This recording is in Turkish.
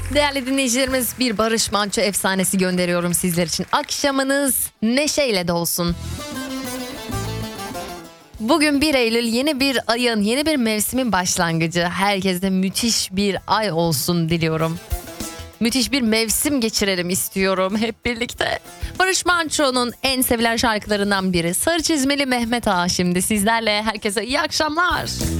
Değerli dinleyicilerimiz, bir Barış Manço efsanesi gönderiyorum sizler için. Akşamınız neşeyle dolsun. Bugün 1 Eylül, yeni bir ayın, yeni bir mevsimin başlangıcı. Herkese müthiş bir ay olsun diliyorum. Müthiş bir mevsim geçirelim istiyorum hep birlikte. Barış Manço'nun en sevilen şarkılarından biri Sarı Çizmeli Mehmet Ağa şimdi sizlerle. Herkese iyi akşamlar.